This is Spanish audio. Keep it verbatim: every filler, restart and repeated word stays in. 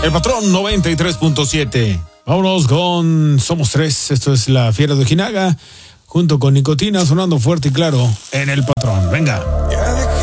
El Patrón noventa y tres punto siete. Vámonos con Somos Tres. Esto es La Fiera de Ojinaga, junto con Nicotina, sonando fuerte y claro en El Patrón. Venga.